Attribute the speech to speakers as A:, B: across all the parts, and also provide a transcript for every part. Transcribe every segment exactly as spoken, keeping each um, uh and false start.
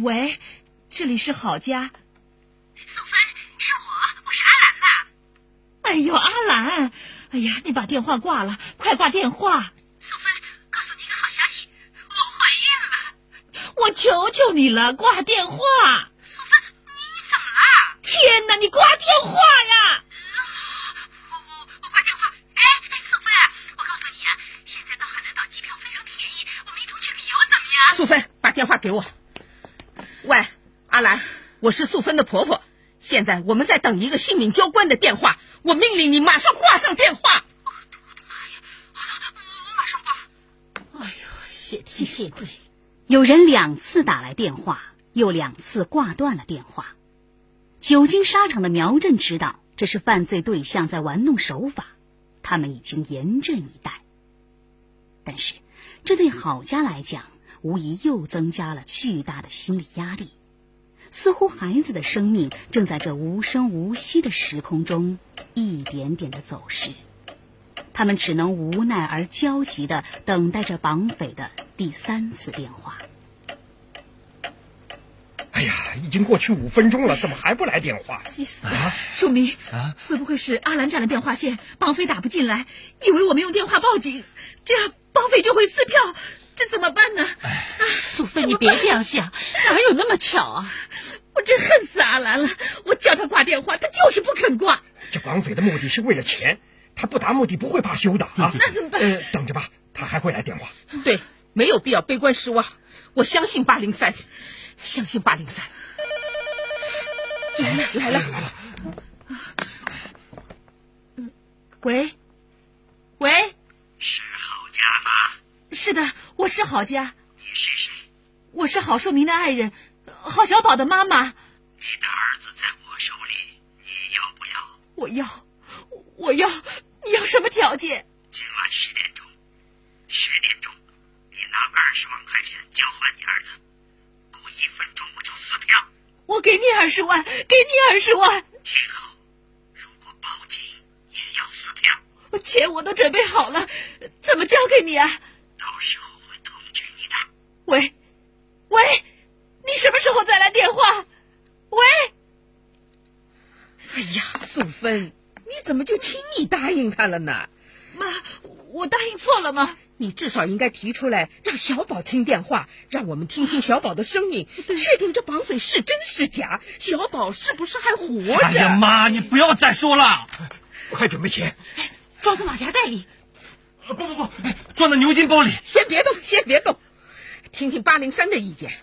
A: 喂，这里是郝家。
B: 素芬，是我，我是阿兰呐。
A: 哎呦，阿兰，哎呀，你把电话挂了，快挂电话。
B: 素芬，告诉你一个好消息，我怀孕了。
A: 我求求你了，挂电话。
B: 素芬，你你怎么了？
A: 天哪，你挂电话呀！
B: 我我我挂电话。哎哎，素芬，我告诉你啊，现在到海南岛机票非常便宜，我们一同去旅游怎么样？
C: 素芬，把电话给我。喂，阿兰，我是素芬的婆婆，现在我们在等一个性命交关的电话，我命令你马上挂上电话。
B: 我的妈呀！我我马上挂。
C: 哎呦，谢天谢地！
D: 有人两次打来电话，又两次挂断了电话。久经沙场的苗震知道这是犯罪对象在玩弄手法，他们已经严阵以待。但是这对郝家来讲，无疑又增加了巨大的心理压力。似乎孩子的生命正在这无声无息的时空中一点点的走失，他们只能无奈而焦急地等待着绑匪的第三次电话。
E: 哎呀，已经过去五分钟了，怎么还不来电话？
A: 急死了！树明，
E: 啊，
A: 会不会是阿兰占了电话线，绑匪打不进来，以为我们用电话报警，这样绑匪就会撕票，这怎么办呢？
C: 哎，素芬，你别这样想，哪有那么巧啊？
A: 我真恨死阿兰了，我叫他挂电话，他就是不肯挂。
E: 这绑匪的目的是为了钱，他不达目的不会罢休的啊！
A: 那怎么办？
E: 呃，等着吧，他还会来电话。
C: 对，没有必要悲观失望，我相信八零三，相信八零三。来了来了来了！
A: 喂，喂，
B: 是郝家吗？
A: 是的，我是郝家。
B: 你是谁？
A: 我是郝树明的爱人，郝小宝的妈妈。
B: 你的儿子在我手里，你要不要？
A: 我要，我要。你要什么条件？
B: 今晚十点钟，十点钟，你拿二十万块钱交换你儿子，过一分钟我就撕票。
A: 我给你二十万，给你二十万。
B: 听好，如果报警也要撕票。
A: 钱我都准备好了，怎么交给你啊？
B: 到时候会通知你的。
A: 喂，喂，你什么时候再来电话？喂。
C: 哎呀，素芬，你怎么就轻易答应他了呢？
A: 妈，我答应错了吗？
C: 你至少应该提出来，让小宝听电话，让我们听听小宝的声音，确定这绑匪是真是假，小宝是不是还活着？
F: 哎呀妈，你不要再说了，
E: 快准备钱，
C: 装在马甲袋里。
F: 不不不，装在牛津包里。
C: 先别动，先别动，听听八零三的意见。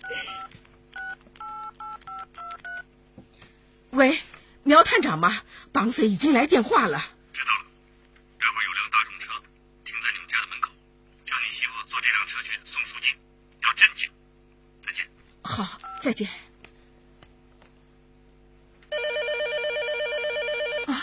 C: 喂，苗探长吗？绑匪已经来电话了。
G: 知道了，待会儿有辆大众车停在你们家的门口，叫你媳妇坐这辆车去送赎金，要镇静。再见。
C: 好，再见。
A: 啊，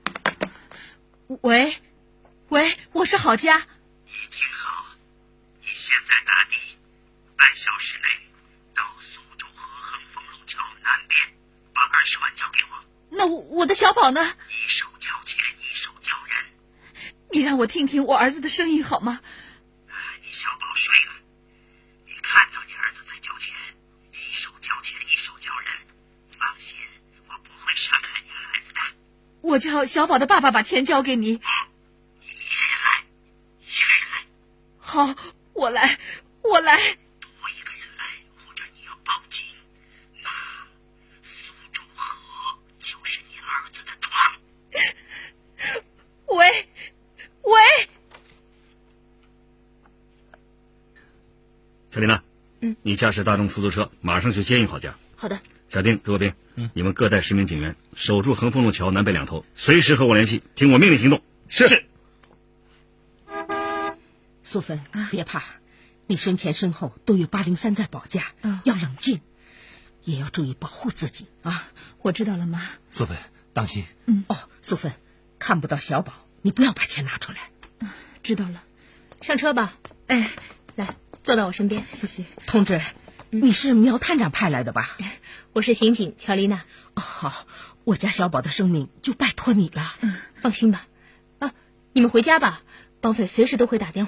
A: 喂，喂，我是郝家。
B: 你听好，你现在打的，半小时内到苏州河横丰路桥南边，把二十万交给我。
A: 那我我的小宝呢？
B: 一手交钱，一手交人。
A: 你让我听听我儿子的声音好吗？
B: 你小宝睡了，你看到你儿子在交钱，一手交钱，一手交人。放心，我不会伤害你孩子的。
A: 我叫小宝的爸爸把钱交给你。
B: 你也来，也来。
A: 好，我来，我来。
B: 多一个人来，或者你要报警，那苏州河就是你儿子的床。
A: 喂，喂，
F: 小丽娜，
D: 嗯，
F: 你驾驶大众出租车，马上去接应郝家。
D: 好的。
F: 小丁、周国斌，嗯，你们各带十名警员，守住横丰路桥南北两头，随时和我联系，听我命令行动。
E: 是。
F: 是。
C: 素芬，别怕，你身前身后都有八零三在保驾，
A: 嗯，
C: 要冷静，也要注意保护自己啊！
A: 我知道了，妈。
F: 素芬，当心。
C: 嗯，哦，素芬，看不到小宝，你不要把钱拿出来。
A: 嗯，知道了。
H: 上车吧。
A: 哎，
H: 来，坐到我身边。
A: 谢谢。
C: 同志，嗯、你是苗探长派来的吧？
H: 我是刑警乔丽娜。
C: 哦，好，我家小宝的生命就拜托你了。
H: 嗯，放心吧。啊，你们回家吧，绑匪随时都会打电话。